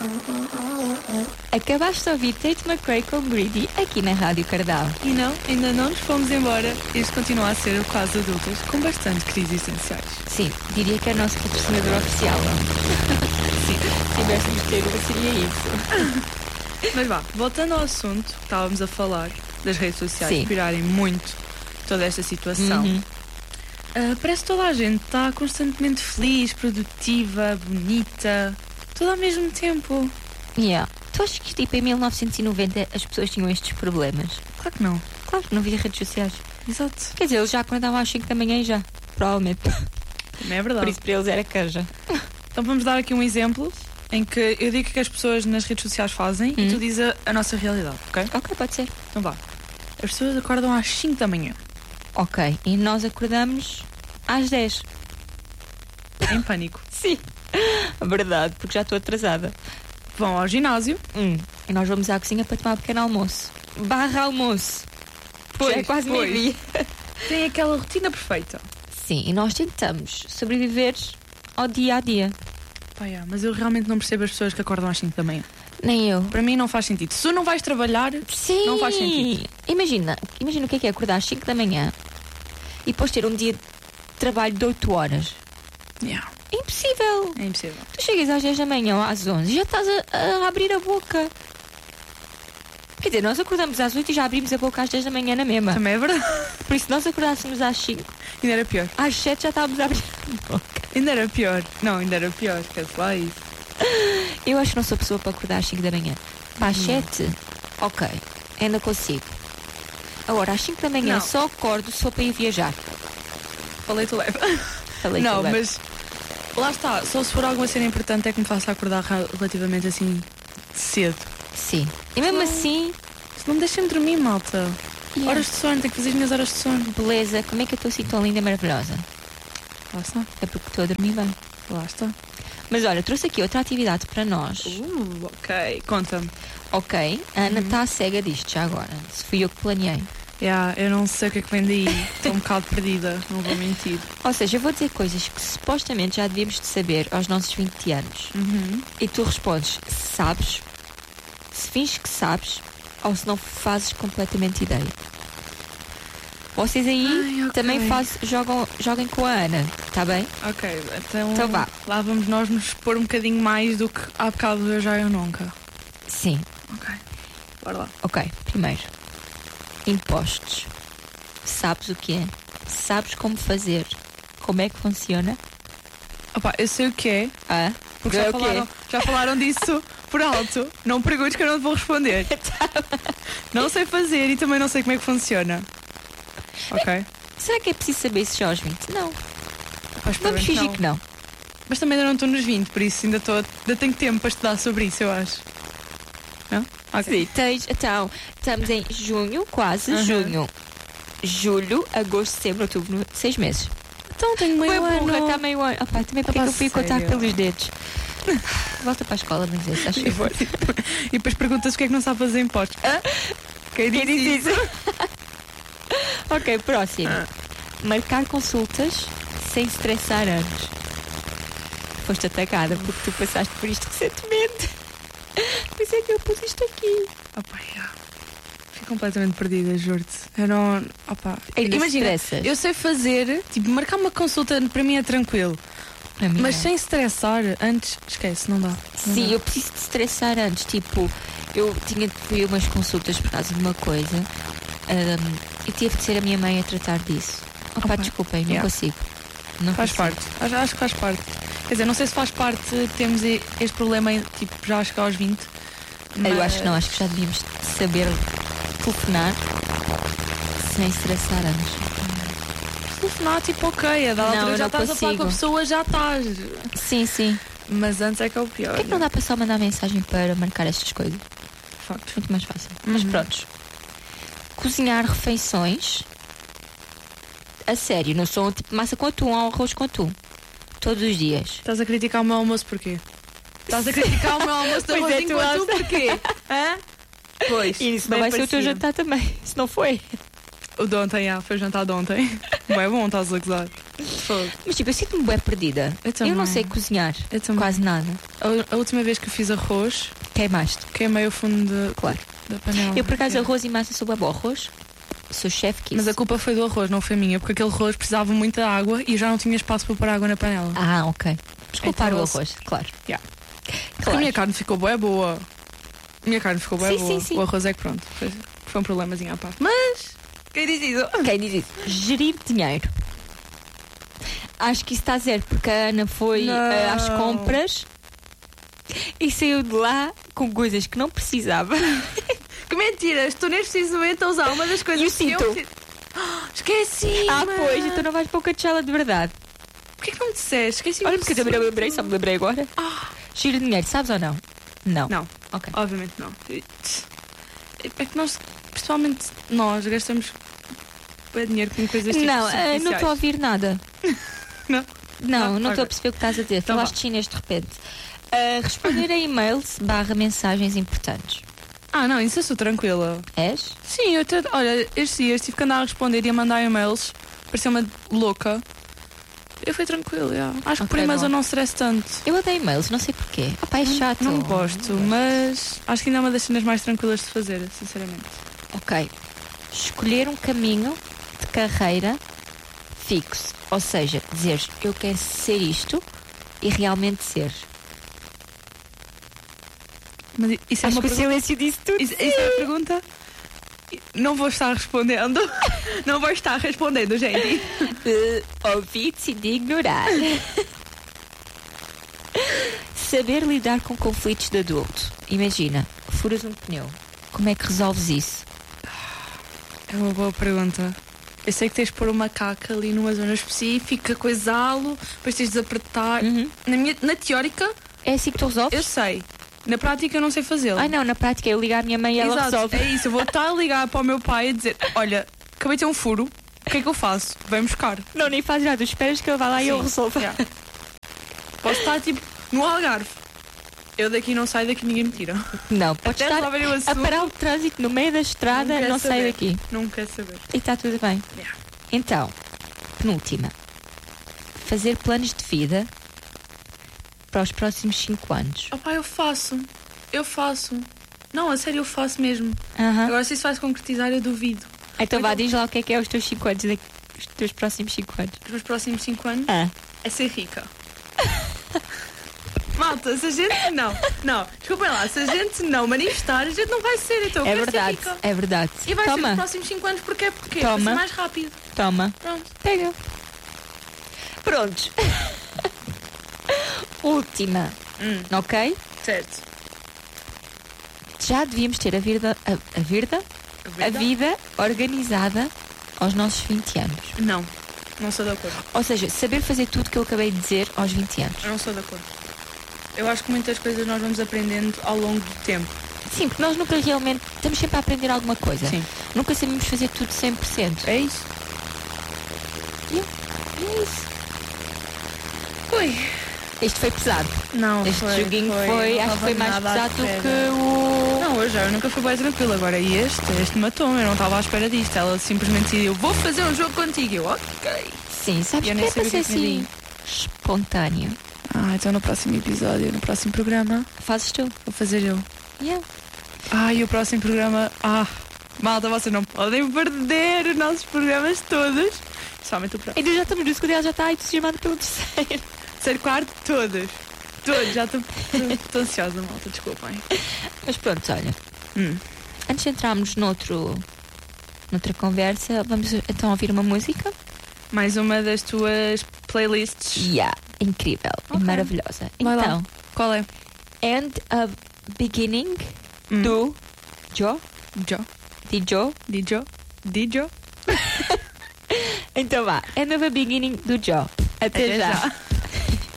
Acabaste de ouvir Tate McRae com Greedy aqui na Rádio Cardal. E não, ainda não nos fomos embora. Este continua a ser o Quase Adultos, com bastante crises essenciais. Sim, diria que é o nosso patrocinador oficial, não? Sim, se tivéssemos de ter, seria isso. Mas vá, voltando ao assunto, estávamos a falar das redes sociais inspirarem muito toda esta situação. Parece que toda a gente está constantemente feliz, produtiva, bonita, tudo ao mesmo tempo. Tu achas que tipo em 1990 as pessoas tinham estes problemas? Claro que não. Claro que não havia redes sociais. Exato. Quer dizer, eles já acordavam às 5 da manhã e já, provavelmente. Também é verdade. Por isso para eles era canja. Então vamos dar aqui um exemplo em que eu digo o que as pessoas nas redes sociais fazem e tu dizes a nossa realidade, ok? Ok, pode ser. Então vá. As pessoas acordam às 5 da manhã. Ok, e nós acordamos às 10. Em pânico. Sim. Verdade, porque já estou atrasada. Vão ao ginásio. E nós vamos à cozinha para tomar um pequeno almoço. /almoço. Pois, já é quase meio-dia. Tem aquela rotina perfeita. Sim, e nós tentamos sobreviver ao dia a dia. Mas eu realmente não percebo as pessoas que acordam às 5 da manhã. Nem eu. Para mim não faz sentido. Se tu não vais trabalhar, não faz sentido. Imagina o que é acordar às 5 da manhã e depois ter um dia de trabalho de 8 horas. É impossível. É impossível. Tu chegas às 10 da manhã ou às 11 e já estás a abrir a boca. Quer dizer, nós acordamos às 8 e já abrimos a boca às 10 da manhã na mesma. Também é verdade. Por isso, se nós acordássemos às 5, ainda era pior. Às 7 já estávamos a abrir a boca. Ainda era pior. Não, ainda era pior. Esquece lá isso. Eu acho que não sou pessoa para acordar às 5 da manhã. Para às 7, ok, ainda consigo. Agora, às 5 da manhã só acordo só para ir viajar. Falei, tu leva. Mas lá está. Só se for alguma cena importante é que me faça acordar relativamente assim cedo. Sim. E mesmo assim... Se não me deixem dormir, malta. Horas de sono, tenho que fazer as minhas horas de sono. Beleza, como é que eu estou assim tão linda e maravilhosa? Lá está. É porque estou a dormir bem. Lá está. Mas olha, trouxe aqui outra atividade para nós. Ok. Conta-me. Ok, a Ana está cega disto já agora. Se fui eu que planeei. Eu não sei o que é que vem daí. Estou um bocado perdida, não vou mentir. Ou seja, eu vou dizer coisas que supostamente já devíamos de saber aos nossos 20 anos. E tu respondes, sabes? Se finges que sabes, ou se não fazes completamente ideia. Vocês aí também joguem com a Ana, está bem? Ok, então vá. Lá vamos nós nos pôr um bocadinho mais do que há bocado eu já eu nunca. Sim. Ok, bora lá. Ok, primeiro, impostos. Sabes o que é? Sabes como fazer? Como é que funciona? Eu sei o que é. Porque já falaram disso por alto. Não me perguntes que eu não te vou responder. Não sei fazer e também não sei como é que funciona. Ok. Será que é preciso saber isso já aos 20? Não. Vamos fingir que não. Mas também ainda não estou nos 20, por isso ainda tenho tempo para estudar sobre isso, eu acho. Não? Okay. Sim, então, estamos em junho, quase junho. Julho, agosto, setembro, outubro, 6 meses. Então tenho meio ano. Está meio ano. Também porque é que eu fui contar pelos dedos. Volta para a escola, mas isso, acho que E depois perguntas o que é que não sabe fazer impostos. Quem disse isso? Ok, próximo. Marcar consultas sem estressar antes. Foste atacada porque tu passaste por isto recentemente. Por isso é que eu pus isto aqui. Fico completamente perdida, juro-te. Eu não. Imagina, eu sei fazer, tipo, marcar uma consulta para mim é tranquilo. Mas sem estressar antes, esquece, não dá. Sim, eu preciso de estressar antes. Tipo, eu tinha de pedir umas consultas por causa de uma coisa. E tive de ser a minha mãe a tratar disso. Desculpem, não consigo. Não faz parte. Acho que faz parte. Quer dizer, não sei se faz parte termos este problema, tipo, já a chegar aos 20. Eu acho que não, acho que já devíamos saber telefonar sem estressar antes. Telefonar, tipo, ok, a dada altura já estás a falar com a pessoa, já estás. Sim. Mas antes é que é o pior. Por que é que não dá para só mandar mensagem para marcar estas coisas? Facto. Muito mais fácil. Mas prontos. Cozinhar refeições a sério, não sou tipo massa com atum ou arroz com atum todos os dias. Estás a criticar o meu almoço porquê? Estás a criticar o meu almoço de arroz com atum porquê? Pois. E isso não vai ser o teu jantar também, se não foi. O de ontem, foi o jantar de ontem. Bem bom, estás a gozar. Fogo. Mas tipo, eu sinto-me bem perdida. Eu não sei cozinhar. Quase nada. A última vez que eu fiz arroz, Queimaste. queimei o fundo Claro. da panela. Eu por acaso arroz e massa sou bom arroz. Sou chefe que Mas a culpa foi do arroz, não foi minha, porque aquele arroz precisava muito de água e eu já não tinha espaço para pôr água na panela. Ah, ok. Desculpar Então, o arroz, claro. Yeah. Claro. A minha carne ficou bué boa. Minha carne ficou bué Sim, boa. sim, sim. O arroz é que pronto. Foi um problemazinho à parte. Mas quem diz isso? Quem diz isso? Gerir dinheiro. Acho que isso está a zero, porque a Ana foi Não. às compras e saiu de lá com coisas que não precisava. Que mentiras! Estou neste preciso momento a usar uma das coisas E o que eu cinto? preciso. Esqueci! Pois, então não vais para o Coachella de verdade. Porquê que não me disseste? Esqueci. Olha, porque eu também não me lembrei, só me lembrei agora. Giro dinheiro, sabes ou não? Não. Não, Ok. obviamente não. É que nós, principalmente nós, gastamos bué dinheiro com coisas tipo Não, superficiais. não estou a ouvir nada. Não? Não ok. estou a perceber o que estás a dizer. Então Falaste vá. chinês de repente. Responder a e-mails / mensagens importantes. Ah, não, isso eu sou tranquila. És? Sim, olha, estes dias tive que andar a responder e a mandar e-mails. Parecia-me louca. Eu fui tranquila, já. Acho que por Ok, e-mails bom. eu não stress tanto. Eu odeio e-mails, não sei porquê. É chato. Não gosto, mas acho que ainda é uma das cenas mais tranquilas de fazer, sinceramente. Ok. Escolher um caminho de carreira fixo. Ou seja, dizeres eu quero ser isto e realmente seres. Mas isso é Acho uma que o pergunta. silêncio disse tudo. Isso é a pergunta? Não vou estar respondendo. Não vou estar respondendo, gente. Ouvi, decidi ignorar. Saber lidar com conflitos de adulto. Imagina, furas um pneu. Como é que resolves isso? É uma boa pergunta. Eu sei que tens de pôr uma caca ali numa zona específica, coisá-lo, depois tens de apertar. Uhum. Na teórica, É assim que tu resolves? eu sei. Na prática, eu não sei fazê-lo. Ai não, na prática eu ligo à minha mãe e ela Exato, resolve. é isso. Eu vou estar a ligar para o meu pai a dizer: olha, acabei de ter um furo, o que é que eu faço? Vem buscar. Não, nem faz nada. Tu esperas que ele vá lá e eu Sim, resolva. yeah. Posso estar tipo no Algarve. Eu daqui não saio, daqui ninguém me tira. Não, podes Até estar resolverem o a assunto. parar o trânsito no meio da estrada, quero não sai saber. daqui. Não quero saber. E está tudo bem. Yeah. Então, penúltima. Fazer planos de vida para os próximos 5 anos. Oh pá, eu faço. Não, a sério, eu faço mesmo. Aham. Agora, se isso vai se concretizar, eu duvido. Então vá, diz lá o que é os teus 5 anos, os teus próximos 5 anos. Os meus próximos 5 anos Ah. é ser rica. Malta, se a gente não, desculpem lá, se a gente não manifestar, a gente não vai ser, então eu É quero verdade, ser rica. é verdade. E vai ser Toma, nos próximos 5 anos, porque para Toma. ser mais rápido. toma. Pronto. Pega. Prontos. Última. Ok? Certo. Já devíamos ter a vida organizada aos nossos 20 anos. Não sou de acordo. Ou seja, saber fazer tudo que eu acabei de dizer aos 20 anos. Eu não sou de acordo. Eu acho que muitas coisas nós vamos aprendendo ao longo do tempo. Sim, porque nós nunca realmente estamos sempre a aprender alguma coisa. Sim. Nunca sabemos fazer tudo 100%. É isso? É isso. Ui. Este foi pesado. Não, Este joguinho foi, acho que foi mais pesado do que o. Não, eu nunca fui bem tranquila. Agora este matou-me. Eu não estava à espera disto. Ela simplesmente decidiu: vou fazer um jogo contigo. Eu, ok. Sim, sabes Eu que nem é para sabia ser o que assim espontâneo. Então no próximo episódio, no próximo programa, Fazes tu. vou fazer eu. Yeah. E o próximo programa. Malta, vocês não podem perder os nossos programas todos. Somente o próximo. Ainda já estamos no segundo e ela já está entusiasmada pelo terceiro. Terceiro, quarto, todos. Todos, já estou ansiosa, malta, desculpem. Mas pronto, olha. Antes de entrarmos noutra conversa, vamos então ouvir uma música. Mais uma das tuas playlists. Incrível e Ok. maravilhosa. Vai lá. Então, Qual é? End of Beginning do Joe. Dijo? Então vá, End of a Beginning do Joe. Até já.